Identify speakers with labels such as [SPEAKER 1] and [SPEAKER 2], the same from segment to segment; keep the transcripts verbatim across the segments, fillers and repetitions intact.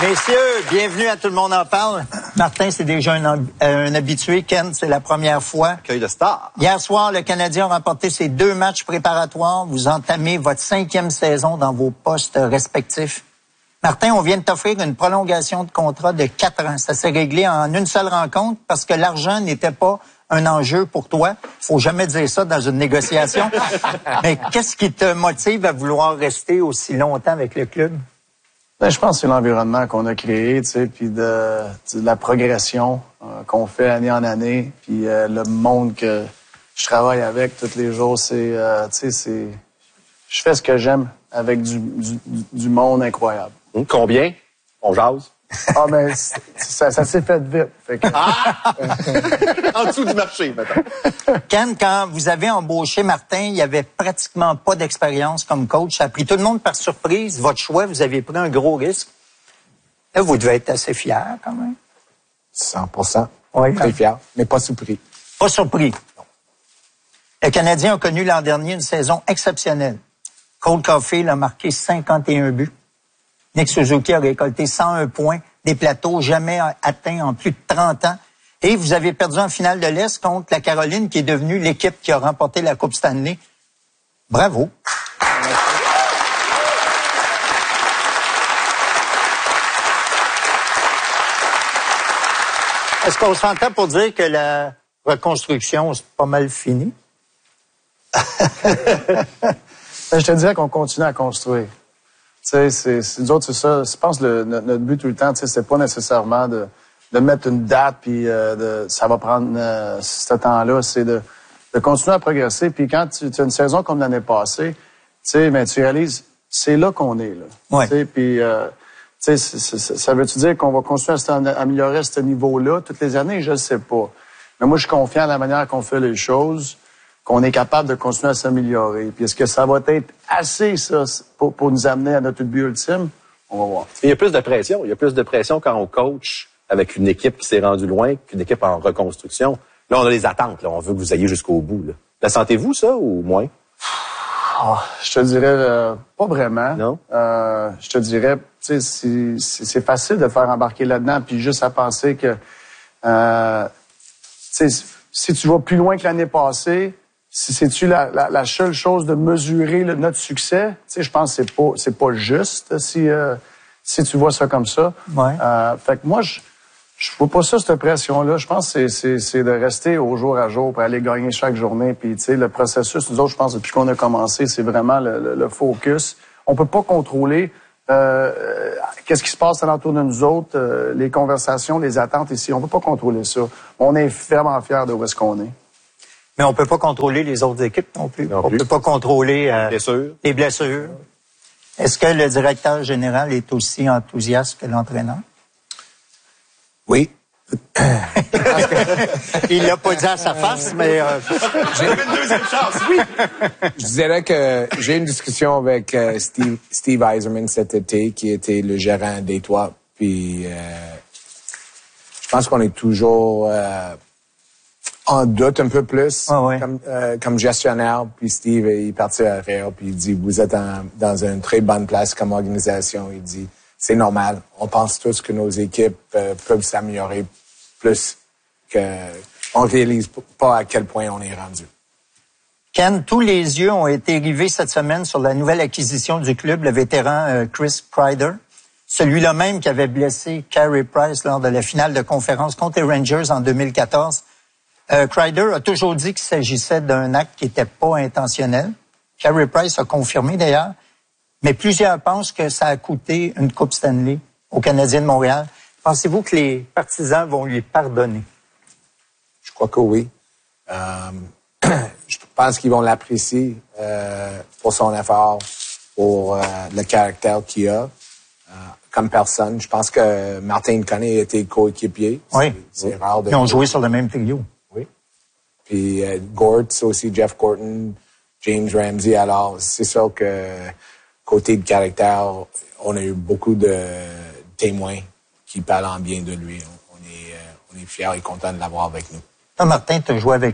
[SPEAKER 1] Messieurs, bienvenue à Tout le monde en parle. Martin, c'est déjà un, un habitué. Ken, c'est la première fois.
[SPEAKER 2] Accueil de star.
[SPEAKER 1] Hier soir, le Canadien a remporté ses deux matchs préparatoires. Vous entamez votre cinquième saison dans vos postes respectifs. Martin, on vient de t'offrir une prolongation de contrat de quatre ans. Ça s'est réglé en une seule rencontre parce que l'argent n'était pas un enjeu pour toi. Faut jamais dire ça dans une négociation. Mais qu'est-ce qui te motive à vouloir rester aussi longtemps avec le club?
[SPEAKER 3] Ben, je pense que c'est l'environnement qu'on a créé, tu sais, puis de, de la progression euh, qu'on fait année en année, puis euh, le monde que je travaille avec tous les jours, c'est, euh, tu sais, c'est, je fais ce que j'aime avec du, du, du monde incroyable.
[SPEAKER 2] Hum, combien? On jase?
[SPEAKER 3] Ah ben, ça, ça s'est fait vite. Fait que...
[SPEAKER 2] Ah! En dessous du marché, maintenant.
[SPEAKER 1] Ken, quand vous avez embauché Martin, il n'y avait pratiquement pas d'expérience comme coach. Ça a pris tout le monde par surprise. Votre choix, vous avez pris un gros risque. Là, vous devez être assez fier, quand même.
[SPEAKER 4] cent pour cent.
[SPEAKER 1] Oui,
[SPEAKER 4] Très
[SPEAKER 1] hein?
[SPEAKER 4] fier, mais pas surpris.
[SPEAKER 1] Pas surpris. Le Canadien a connu l'an dernier une saison exceptionnelle. Cole Caulfield a marqué cinquante et un buts. Nick Suzuki a récolté cent un points, des plateaux jamais atteints en plus de trente ans. Et vous avez perdu en finale de l'Est contre la Caroline, qui est devenue l'équipe qui a remporté la Coupe Stanley. Bravo. Est-ce qu'on s'entend pour dire que la reconstruction, c'est pas mal fini?
[SPEAKER 3] Je te dirais qu'on continue à construire. Tu sais, c'est, c'est, nous autres, c'est ça. Je pense que le, notre, notre but tout le temps, tu sais, c'est pas nécessairement de, de mettre une date puis euh, de, ça va prendre euh, ce temps-là. C'est de, de continuer à progresser. Puis quand tu, tu as une saison comme l'année passée, tu sais, ben, tu réalises, c'est là qu'on est, là.
[SPEAKER 1] Ouais.
[SPEAKER 3] Tu sais, puis, euh, tu sais, c'est, c'est, ça veut-tu dire qu'on va continuer à améliorer à ce niveau-là toutes les années? Je ne sais pas. Mais moi, je suis confiant dans la manière qu'on fait les choses, qu'on est capable de continuer à s'améliorer. Puis est-ce que ça va être assez, ça, pour, pour nous amener à notre but ultime? On va voir.
[SPEAKER 2] Il y a plus de pression. Il y a plus de pression quand on coach avec une équipe qui s'est rendue loin qu'une équipe en reconstruction. Là, on a des attentes. Là. On veut que vous ayez jusqu'au bout. Là. La sentez-vous, ça, ou moins?
[SPEAKER 3] Oh, je te dirais euh, pas vraiment.
[SPEAKER 2] Non?
[SPEAKER 3] Euh, je te dirais, tu sais, c'est, c'est, c'est facile de faire embarquer là-dedans, puis juste à penser que, euh, tu sais, si tu vas plus loin que l'année passée, si c'est-tu la, la, la seule chose de mesurer le, notre succès, tu sais, je pense que c'est pas, c'est pas juste si, euh, si tu vois ça comme ça.
[SPEAKER 1] Ouais.
[SPEAKER 3] Euh, fait que moi, je, je vois pas ça, cette pression-là. Je pense que c'est, c'est, c'est de rester au jour à jour pour aller gagner chaque journée. Puis, tu sais, le processus, nous autres, je pense, depuis qu'on a commencé, c'est vraiment le, le, le focus. On peut pas contrôler euh, qu'est-ce qui se passe alentour de nous autres, euh, les conversations, les attentes ici. On peut pas contrôler ça. On est vraiment fiers de où est-ce qu'on est.
[SPEAKER 1] Mais on peut pas contrôler les autres équipes non plus.
[SPEAKER 2] Non
[SPEAKER 1] on
[SPEAKER 2] plus.
[SPEAKER 1] peut pas contrôler euh,
[SPEAKER 2] Blessures.
[SPEAKER 1] les blessures. Est-ce que le directeur général est aussi enthousiaste que l'entraîneur?
[SPEAKER 4] Oui.
[SPEAKER 1] Il l'a pas dit à sa face, mais... Euh...
[SPEAKER 2] J'ai une deuxième chance, oui!
[SPEAKER 4] Je dirais que j'ai eu une discussion avec euh, Steve, Steve Yzerman cet été, qui était le gérant des Toits. Puis, euh, je pense qu'on est toujours euh, en doute un peu plus
[SPEAKER 1] Ah ouais.
[SPEAKER 4] comme, euh, comme gestionnaire. Puis Steve il est parti à Réal, puis il dit, vous êtes en, dans une très bonne place comme organisation. Il dit, c'est normal. On pense tous que nos équipes euh, peuvent s'améliorer plus que on réalise pas à quel point on est rendu.
[SPEAKER 1] Ken, tous les yeux ont été rivés cette semaine sur la nouvelle acquisition du club, le vétéran euh, Chris Kreider. Celui-là même qui avait blessé Carey Price lors de la finale de conférence contre les Rangers en deux mille quatorze. Euh, Kreider a toujours dit qu'il s'agissait d'un acte qui n'était pas intentionnel. Carey Price a confirmé d'ailleurs. Mais plusieurs pensent que ça a coûté une Coupe Stanley aux Canadiens de Montréal. Pensez-vous que les partisans vont lui pardonner?
[SPEAKER 4] Je crois que oui. Euh, je pense qu'ils vont l'apprécier euh, pour son effort, pour euh, le caractère qu'il a euh, comme personne. Je pense que Martin connaît a été coéquipier.
[SPEAKER 1] Oui.
[SPEAKER 4] C'est, c'est rare de...
[SPEAKER 1] Ils ont joué sur le même trio.
[SPEAKER 4] Oui. Puis euh, Gort, c'est aussi Jeff Gorton, James Ramsey. Alors, c'est sûr que côté de caractère, on a eu beaucoup de témoins qui parlent en bien de lui. On est, euh, on est fiers et contents de l'avoir avec nous.
[SPEAKER 1] Toi, Martin, tu as joué avec lui.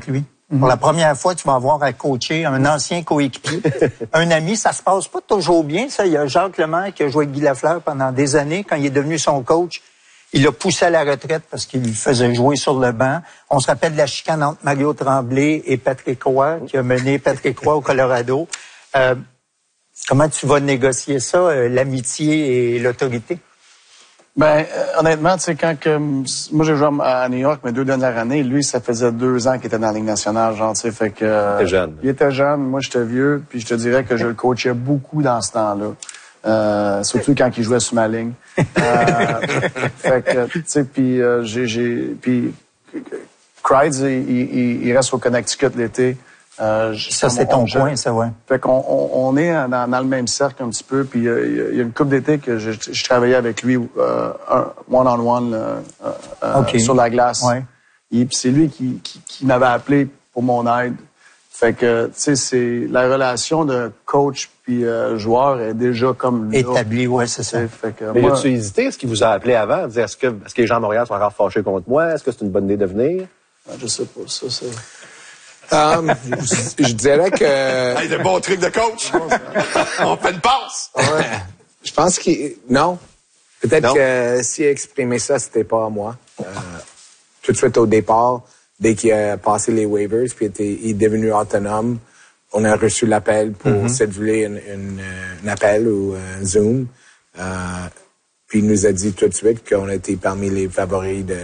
[SPEAKER 1] Mm-hmm. Pour la première fois, tu vas avoir à coacher un ancien coéquipier, un ami. Ça se passe pas toujours bien, ça. Il y a Jacques Lemaire qui a joué avec Guy Lafleur pendant des années. Quand il est devenu son coach, il l'a poussé à la retraite parce qu'il faisait jouer sur le banc. On se rappelle de la chicane entre Mario Tremblay et Patrick Roy, qui a mené Patrick Roy au Colorado. Euh, comment tu vas négocier ça, euh, l'amitié et l'autorité?
[SPEAKER 3] Ben, euh, honnêtement, tu sais, quand que, moi j'ai joué à New York mes deux dernières années, lui, ça faisait deux ans qu'il était dans la Ligue nationale, genre, tu sais, fait que...
[SPEAKER 2] Il était jeune.
[SPEAKER 3] Il était jeune, moi j'étais vieux, puis je te dirais que je le coachais beaucoup dans ce temps-là. Euh, surtout quand il jouait sur ma ligne. Euh, fait que, tu sais, puis euh, j'ai... j'ai puis Crides, il, il, il reste au Connecticut l'été. Euh,
[SPEAKER 1] ça, c'est ton point, ça, ouais.
[SPEAKER 3] Fait qu'on on, on est dans, dans le même cercle un petit peu, puis il y a, il y a une couple d'été que je, je travaillais avec lui euh, one-on-one euh, euh, okay. sur la glace.
[SPEAKER 1] Ouais.
[SPEAKER 3] Et puis c'est lui qui, qui, qui m'avait appelé pour mon aide. Fait que, tu sais, c'est la relation de coach puis euh, joueur est déjà comme là.
[SPEAKER 1] Établie, ouais, c'est ça.
[SPEAKER 3] Fait que,
[SPEAKER 2] mais
[SPEAKER 3] moi,
[SPEAKER 2] as-tu hésité? Est-ce qu'il vous a appelé avant? Est-ce que, est-ce que les gens à Montréal sont encore fâchés contre moi? Est-ce que c'est une bonne idée de venir?
[SPEAKER 3] Je sais pas, ça, c'est...
[SPEAKER 4] Um, je, je dirais que...
[SPEAKER 5] Hey, de bons trucs de coach! On fait une passe!
[SPEAKER 4] Ouais. Je pense qu'il... Non. Peut-être que s'il a exprimé ça, c'était pas à moi. Euh, tout de suite au départ, dès qu'il a passé les waivers, puis était, il est devenu autonome, on a reçu l'appel pour mm-hmm. céduler une, une, un appel ou un Zoom. Euh, puis il nous a dit tout de suite qu'on était parmi les favoris de,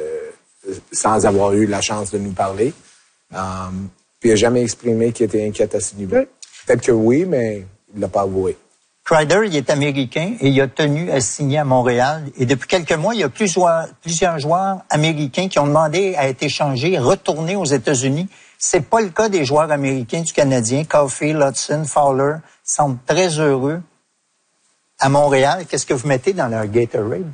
[SPEAKER 4] sans avoir eu la chance de nous parler. Um, puis il n'a jamais exprimé qu'il était inquiet à ce niveau. Oui. Peut-être que oui, mais il l'a pas avoué.
[SPEAKER 1] Kreider, il est américain et il a tenu à signer à Montréal. Et depuis quelques mois, il y a plusieurs, plusieurs joueurs américains qui ont demandé à être échangés, retournés aux États-Unis. C'est pas le cas des joueurs américains du Canadien. Caulfield, Hudson, Fowler semblent très heureux à Montréal. Qu'est-ce que vous mettez dans leur Gatorade?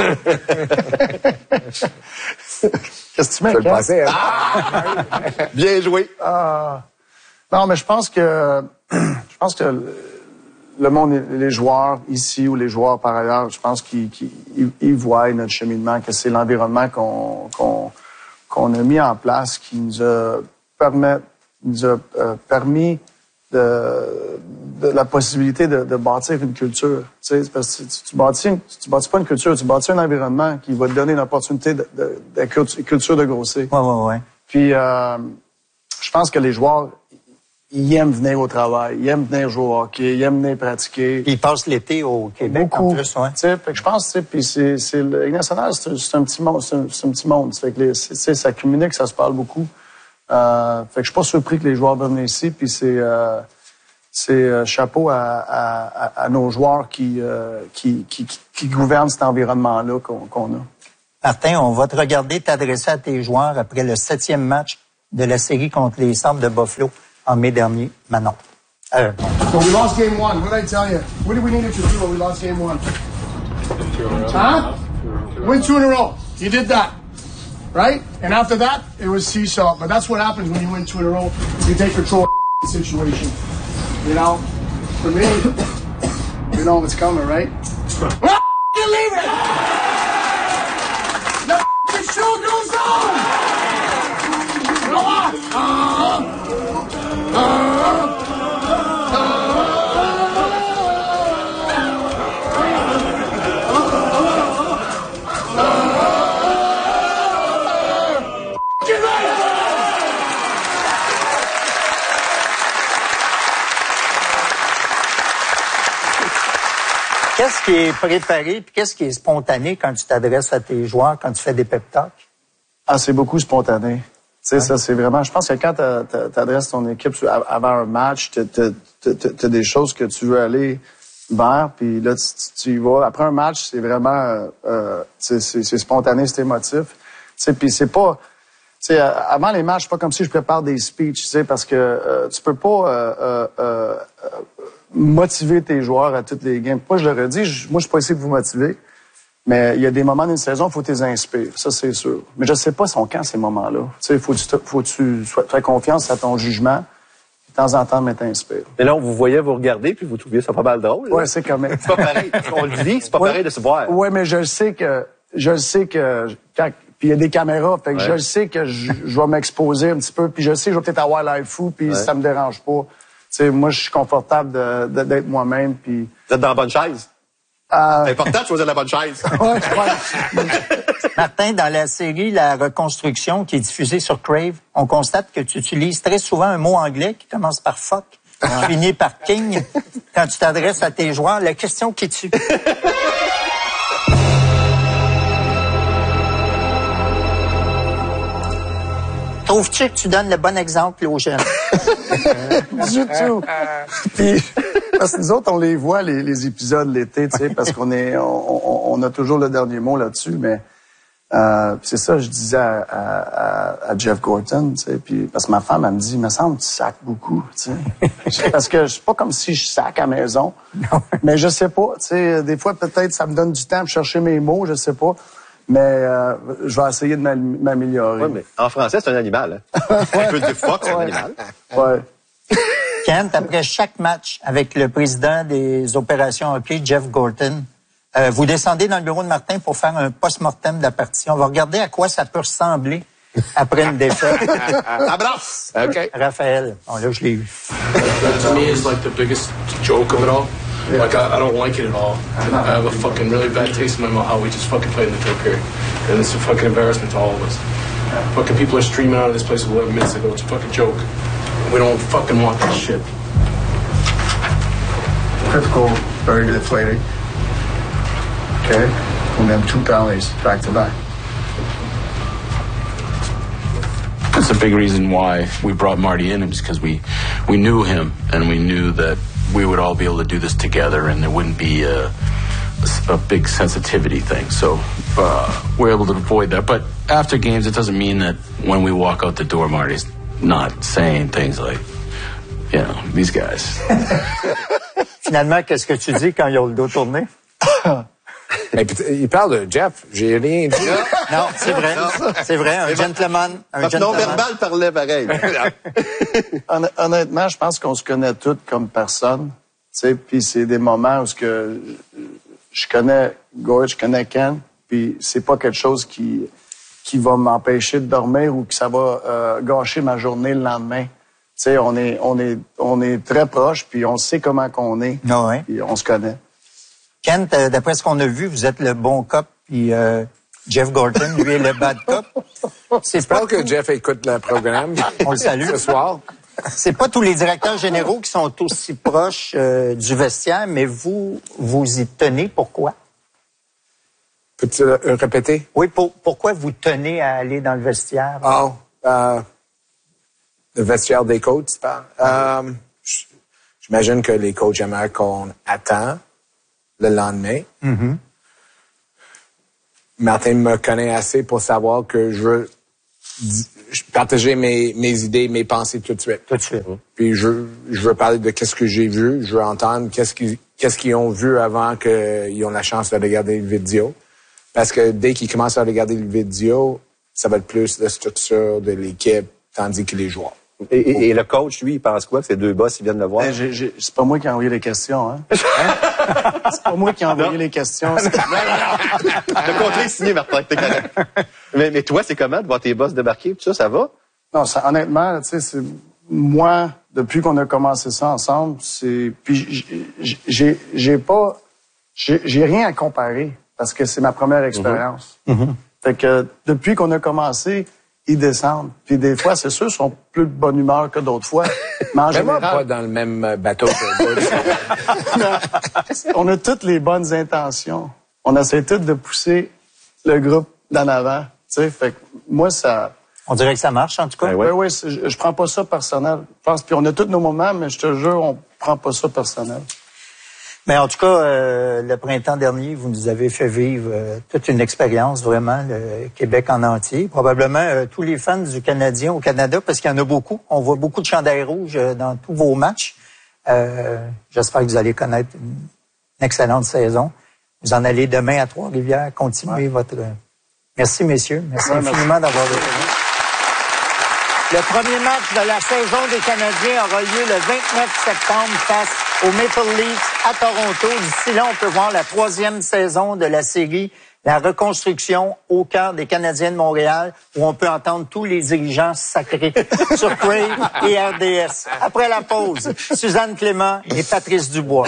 [SPEAKER 3] Qu'est-ce que tu mets?
[SPEAKER 4] Je le pensais, hein?
[SPEAKER 5] Ah! Bien joué.
[SPEAKER 3] Ah. Non, mais je pense que je pense que le, le monde, les joueurs ici ou les joueurs par ailleurs, je pense qu'ils, qu'ils ils voient notre cheminement, que c'est l'environnement qu'on qu'on qu'on a mis en place qui nous a permis, nous a euh, permis de, de la possibilité de, de bâtir une culture. Tu sais, parce que tu, tu bâtis, tu bâtis pas une culture, tu bâtis un environnement qui va te donner l'opportunité de, de, de, de culture de grossir.
[SPEAKER 1] Ouais, ouais, ouais.
[SPEAKER 3] Puis, euh, je pense que les joueurs, ils aiment venir au travail, ils aiment venir jouer au hockey, ils aiment venir pratiquer.
[SPEAKER 1] Puis ils passent l'été au Québec
[SPEAKER 3] beaucoup,
[SPEAKER 1] en plus, ouais.
[SPEAKER 3] Tu sais, fait que je pense, tu sais, puis c'est, c'est le Ligue nationale, c'est, c'est un petit monde, c'est un, c'est un petit monde. Fait que les, c'est, c'est, ça communique, ça se parle beaucoup. Euh, fait que je suis pas surpris que les joueurs viennent ici, puis c'est, euh, c'est euh, chapeau à, à, à nos joueurs qui, euh, qui, qui, qui, qui gouvernent cet environnement-là qu'on, qu'on a.
[SPEAKER 1] Martin, on va te regarder t'adresser à tes joueurs après le septième match de la série contre les Sabres de Buffalo en mai dernier. Manon. Euh,
[SPEAKER 6] So we lost game one. What did I tell you? What did we need to do when we lost game one? Huh? Win two in a row. You did that. Right? And after that, it was seesaw. But that's what happens when you win two in a row. You take control of the situation. You know? For me, you know what's coming, right? Well, you leave it! The show goes on! Go on! Uh, uh,
[SPEAKER 1] Qu'est-ce qui est préparé puis qu'est-ce qui est spontané quand tu t'adresses à tes joueurs, quand tu fais des pep talks?
[SPEAKER 3] Ah, c'est beaucoup spontané. Tu sais, ouais. Ça, c'est vraiment... Je pense que quand tu adresses ton équipe avant un match, tu as des choses que tu veux aller vers, puis là, tu, tu y vas. Après un match, c'est vraiment... Euh, c'est spontané, c'est émotif. Tu sais, puis c'est pas... Tu sais, avant les matchs, c'est pas comme si je prépare des speeches, tu sais, parce que euh, tu peux pas... Euh, euh, euh, motiver tes joueurs à toutes les games. Moi, je le redis, je, moi, je suis pas ici pour vous motiver, mais il y a des moments d'une saison, il faut que tu les inspires, ça, c'est sûr. Mais je sais pas son quand, ces moments-là. Tu sais, faut que tu, faut que tu sois, tu aies confiance à ton jugement, de temps en temps, mais t'inspires.
[SPEAKER 2] Mais là, on vous voyait vous regarder, puis vous trouviez ça pas mal drôle.
[SPEAKER 3] Ouais, c'est comme...
[SPEAKER 2] C'est pas pareil. On le dit, c'est pas
[SPEAKER 3] ouais,
[SPEAKER 2] pareil de se voir.
[SPEAKER 3] Ouais, mais je sais que, je sais que, quand, puis il y a des caméras. Fait que
[SPEAKER 2] Ouais.
[SPEAKER 3] je sais que je, je vais m'exposer un petit peu, puis je sais que je vais peut-être avoir l'air fou, puis
[SPEAKER 2] Ouais.
[SPEAKER 3] ça me dérange pas. Tu sais, moi, je suis confortable de, de, d'être moi-même, puis...
[SPEAKER 2] Vous êtes dans la bonne chaise.
[SPEAKER 3] Euh,
[SPEAKER 2] C'est important de choisir la bonne chaise.
[SPEAKER 3] ouais, ouais.
[SPEAKER 1] Martin, dans la série La Reconstruction qui est diffusée sur Crave, on constate que tu utilises très souvent un mot anglais qui commence par fuck, qui finit par king. Quand tu t'adresses à tes joueurs, la question qui tue. Trouves-tu que tu donnes le bon exemple aux jeunes?
[SPEAKER 3] Du tout. Puis, parce que nous autres, on les voit, les, les épisodes l'été, tu sais, parce qu'on est, on, on, on a toujours le dernier mot là-dessus, mais euh, c'est ça, je disais à, à, à Jeff Gorton, tu sais, puis parce que ma femme, elle me dit, il me semble que tu sacs beaucoup, tu sais. Parce que c'est pas comme si je sac à la maison, mais je sais pas, tu sais, des fois, peut-être, ça me donne du temps pour chercher mes mots, je sais pas. Mais euh, je vais essayer de m'améliorer.
[SPEAKER 2] Oui, mais en français, c'est un animal. Hein? Un peu de fuck, c'est un animal.
[SPEAKER 3] Ouais.
[SPEAKER 1] Kent, après chaque match avec le président des opérations hockey, Jeff Gorton, euh, vous descendez dans le bureau de Martin pour faire un post-mortem de la partie. On va regarder à quoi ça peut ressembler après une défaite.
[SPEAKER 2] Abrace!
[SPEAKER 4] OK.
[SPEAKER 1] Raphaël, bon, là, je l'ai eu.
[SPEAKER 7] To me, it's like the biggest joke of it all. Like, I, I don't like it at all. I have a fucking really bad taste in my mouth how we just fucking played in the third period. And it's a fucking embarrassment to all of us. Fucking people are streaming out of this place eleven minutes ago. It's a fucking joke. We don't fucking want this shit.
[SPEAKER 6] Typical, very deflating. Okay? And then two penalties back to back.
[SPEAKER 7] That's a big reason why we brought Marty in, is because we, we knew him and we knew that we would all be able to do this together and there wouldn't be a, a big sensitivity thing. So uh, we're able to avoid that. But after games, it doesn't mean that when we walk out the door, Marty's not saying things like, you know, these guys.
[SPEAKER 1] Finalement, qu'est-ce que tu dis quand ils ont le dos tourné?
[SPEAKER 4] Mais il parle de Jeff. J'ai rien dit.
[SPEAKER 1] Non, c'est vrai. C'est vrai, un gentleman. Un
[SPEAKER 2] Votre
[SPEAKER 1] gentleman.
[SPEAKER 2] non-verbal parlait pareil.
[SPEAKER 3] Honn- Honnêtement, je pense qu'on se connaît toutes comme personne. Tu sais, puis c'est des moments où ce que je connais Gord, je connais Ken, puis c'est pas quelque chose qui qui va m'empêcher de dormir ou que ça va euh, gâcher ma journée le lendemain. Tu sais, on est on est on est très proches, puis on sait comment qu'on est,
[SPEAKER 1] Ah ouais.
[SPEAKER 3] puis on se connaît.
[SPEAKER 1] Kent, euh, d'après ce qu'on a vu, vous êtes le bon cop, puis euh, Jeff Gorton, lui, est le bad cop. C'est pas,
[SPEAKER 4] J'espère que Jeff écoute le programme.
[SPEAKER 1] On le salue.
[SPEAKER 4] Ce soir.
[SPEAKER 1] c'est pas tous les directeurs généraux qui sont aussi proches euh, du vestiaire, mais vous, vous y tenez. Pourquoi?
[SPEAKER 4] Peux-tu le répéter?
[SPEAKER 1] Oui, pour, pourquoi vous tenez à aller dans le vestiaire?
[SPEAKER 4] Oh, euh, le vestiaire des coachs, tu parles? Euh, j- J'imagine que les coachs aimeraient qu'on attend le lendemain.
[SPEAKER 1] Mm-hmm.
[SPEAKER 4] Martin me connaît assez pour savoir que je veux di- partager mes, mes idées, mes pensées tout de suite.
[SPEAKER 1] Tout de suite.
[SPEAKER 4] Puis je, je veux parler de qu'est-ce que j'ai vu, je veux entendre qu'est-ce qu'ils qu'est-ce qu'ils ont vu avant qu'ils ont la chance de regarder le vidéo. Parce que dès qu'ils commencent à regarder le vidéo, ça va être plus la structure de l'équipe, tandis que les joueurs.
[SPEAKER 2] Et, et, et le coach, lui, il pense quoi que ces deux boss, ils viennent le voir?
[SPEAKER 3] Ben, j'ai- j'ai- c'est pas moi qui ai envoyé les questions, hein? C'est pas moi qui ai envoyé les questions. c'est-
[SPEAKER 2] Le contrat est signé, Martin, t'es correct. mais, mais toi, c'est comment de voir tes boss débarquer? Tout ça, ça va?
[SPEAKER 3] Non, ça, honnêtement, tu sais, c'est moi depuis qu'on a commencé ça ensemble, c'est puis j'ai- j'ai j'ai pas j'ai j'ai rien à comparer parce que c'est ma première expérience. Fait que depuis qu'on a commencé, ils descendent. Puis des fois, c'est sûr, ils sont plus de bonne humeur que d'autres fois. Mais en
[SPEAKER 4] Vraiment
[SPEAKER 3] général,
[SPEAKER 4] pas dans le même bateau que Butch.
[SPEAKER 3] on a toutes les bonnes intentions. On essaie toutes de pousser le groupe d'en avant. Tu sais, fait que moi, ça...
[SPEAKER 1] On dirait que ça marche, en tout cas.
[SPEAKER 2] Ben
[SPEAKER 3] Oui,
[SPEAKER 2] ouais.
[SPEAKER 3] oui, c'est- je, je prends pas ça personnel. Je pense, puis on a tous nos moments, mais je te jure, on prend pas ça personnel.
[SPEAKER 1] Mais en tout cas, euh, le printemps dernier, vous nous avez fait vivre euh, toute une expérience, vraiment, le Québec en entier. Probablement euh, tous les fans du Canadien au Canada, parce qu'il y en a beaucoup. On voit beaucoup de chandails rouges euh, dans tous vos matchs. Euh, J'espère que vous allez connaître une, une excellente saison. Vous en allez demain à Trois-Rivières, continuer votre... Merci, messieurs. Merci
[SPEAKER 3] Ouais,
[SPEAKER 1] infiniment d'avoir été là. Le premier match de la saison des Canadiens aura lieu le vingt-neuf septembre face aux Maple Leafs à Toronto. D'ici là, on peut voir la troisième saison de la série La reconstruction au cœur des Canadiens de Montréal, où on peut entendre tous les dirigeants sacrés sur Crave et R D S. Après la pause, Suzanne Clément et Patrice Dubois.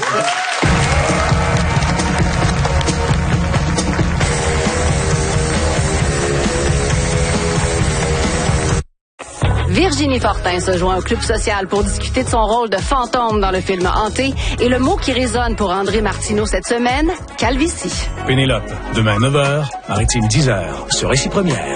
[SPEAKER 8] Virginie Fortin se joint au Club social pour discuter de son rôle de fantôme dans le film Hanté et le mot qui résonne pour André Martineau cette semaine, calvitie.
[SPEAKER 9] Pénélope, demain neuf heures, Maritime dix heures, sur Récit Première.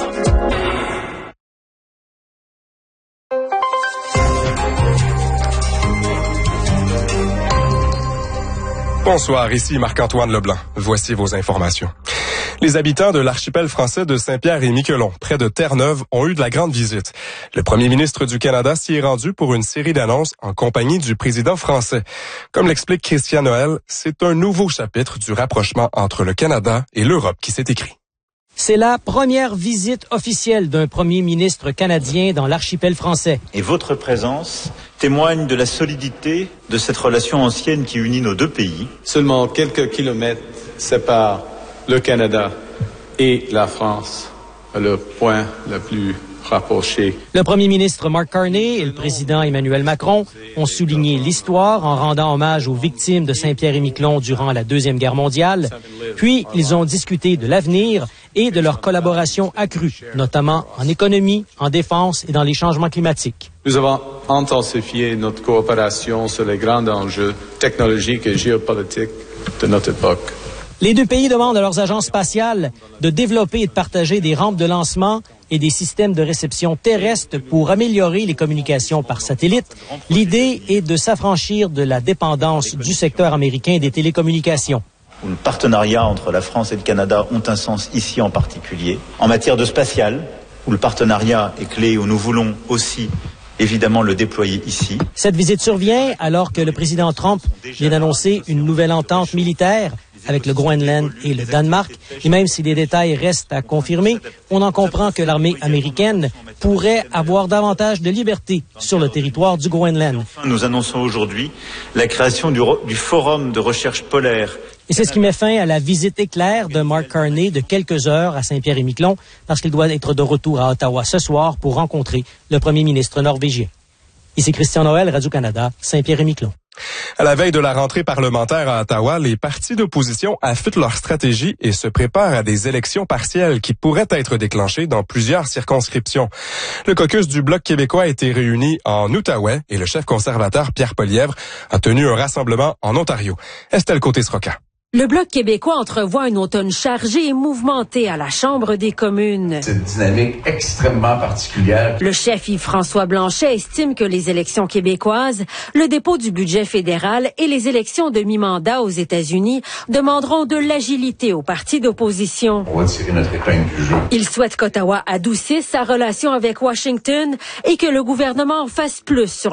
[SPEAKER 10] Bonsoir, ici Marc-Antoine Leblanc. Voici vos informations. Les habitants de l'archipel français de Saint-Pierre-et-Miquelon, près de Terre-Neuve, ont eu de la grande visite. Le premier ministre du Canada s'y est rendu pour une série d'annonces en compagnie du président français. Comme l'explique Christian Noël, c'est un nouveau chapitre du rapprochement entre le Canada et l'Europe qui s'est écrit.
[SPEAKER 11] C'est la première visite officielle d'un premier ministre canadien dans l'archipel français.
[SPEAKER 12] Et votre présence témoigne de la solidité de cette relation ancienne qui unit nos deux pays.
[SPEAKER 13] Seulement quelques kilomètres séparent le Canada et la France, le point le plus rapproché.
[SPEAKER 11] Le premier ministre Mark Carney et le président Emmanuel Macron ont souligné l'histoire en rendant hommage aux victimes de Saint-Pierre-et-Miquelon durant la Deuxième Guerre mondiale. Puis, ils ont discuté de l'avenir et de leur collaboration accrue, notamment en économie, en défense et dans les changements climatiques.
[SPEAKER 13] Nous avons intensifié notre coopération sur les grands enjeux technologiques et géopolitiques de notre époque.
[SPEAKER 11] Les deux pays demandent à leurs agences spatiales de développer et de partager des rampes de lancement et des systèmes de réception terrestres pour améliorer les communications par satellite. L'idée est de s'affranchir de la dépendance du secteur américain des télécommunications.
[SPEAKER 12] Le partenariat entre la France et le Canada ont un sens ici en particulier. En matière de spatial, où le partenariat est clé, où nous voulons aussi évidemment le déployer ici.
[SPEAKER 11] Cette visite survient alors que le président Trump vient d'annoncer une nouvelle entente militaire avec le Groenland et le Danemark. Et même si les détails restent à confirmer, on en comprend que l'armée américaine pourrait avoir davantage de liberté sur le territoire du Groenland.
[SPEAKER 12] Enfin, nous annonçons aujourd'hui la création du, du Forum de recherche polaire.
[SPEAKER 11] Et c'est ce qui met fin à la visite éclair de Mark Carney de quelques heures à Saint-Pierre-et-Miquelon, parce qu'il doit être de retour à Ottawa ce soir pour rencontrer le premier ministre norvégien. Ici Christian Noël, Radio-Canada, Saint-Pierre-et-Miquelon.
[SPEAKER 10] À la veille de la rentrée parlementaire à Ottawa, les partis d'opposition affûtent leur stratégie et se préparent à des élections partielles qui pourraient être déclenchées dans plusieurs circonscriptions. Le caucus du Bloc québécois a été réuni en Outaouais et le chef conservateur Pierre Poilievre a tenu un rassemblement en Ontario. Estelle Côté-Sroca.
[SPEAKER 14] Le Bloc québécois entrevoit un automne chargé et mouvementé à la Chambre des communes.
[SPEAKER 15] C'est une dynamique extrêmement particulière.
[SPEAKER 14] Le chef Yves-François Blanchet estime que les élections québécoises, le dépôt du budget fédéral et les élections de mi-mandat aux États-Unis demanderont de l'agilité aux partis d'opposition.
[SPEAKER 15] On va tirer notre épingle du jeu.
[SPEAKER 14] Il souhaite qu'Ottawa adoucisse sa relation avec Washington et que le gouvernement en fasse plus sur